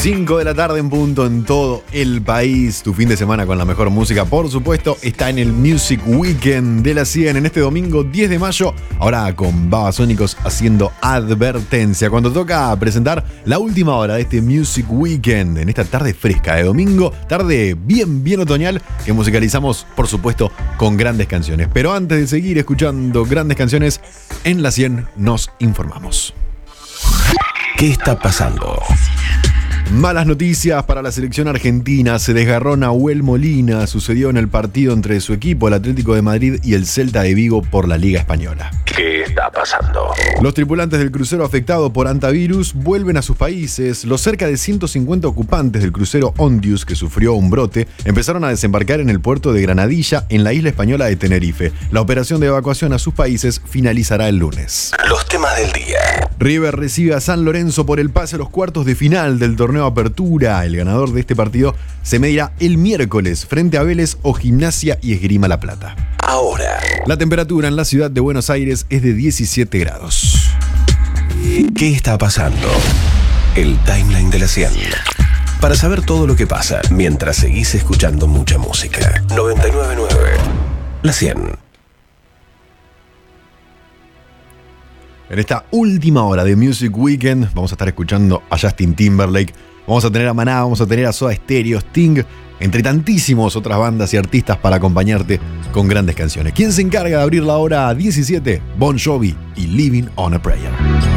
5 de la tarde en punto en todo el país. Tu fin de semana con la mejor música, por supuesto, está en el Music Weekend de la 100 en este domingo 10 de mayo. Ahora con Babasónicos haciendo advertencia. Cuando toca presentar la última hora de este Music Weekend en esta tarde fresca de domingo. Tarde bien otoñal que musicalizamos, por supuesto, con grandes canciones. Pero antes de seguir escuchando grandes canciones, en la 100 nos informamos. ¿Qué está pasando? Malas noticias para la selección argentina. Se desgarró Nahuel Molina. Sucedió en el partido entre su equipo, el Atlético de Madrid, y el Celta de Vigo por la Liga Española. ¿Qué está pasando? Los tripulantes del crucero afectado por hantavirus vuelven a sus países. Los cerca de 150 ocupantes del crucero Ondius, que sufrió un brote, empezaron a desembarcar en el puerto de Granadilla, en la isla española de Tenerife. La operación de evacuación a sus países finalizará el lunes. Los temas del día. River recibe a San Lorenzo por el pase a los cuartos de final del torneo Apertura. El ganador de este partido se medirá el miércoles frente a Vélez o Gimnasia y Esgrima La Plata. Ahora, la temperatura en la ciudad de Buenos Aires es de 17 grados. ¿Qué está pasando? El timeline de la 100. Para saber todo lo que pasa mientras seguís escuchando mucha música. 99.9 La 100. En esta última hora de Music Weekend vamos a estar escuchando a Justin Timberlake, vamos a tener a Maná, vamos a tener a Soda Stereo, Sting, entre tantísimas otras bandas y artistas para acompañarte con grandes canciones. ¿Quién se encarga de abrir la hora 17? Bon Jovi y Living on a Prayer.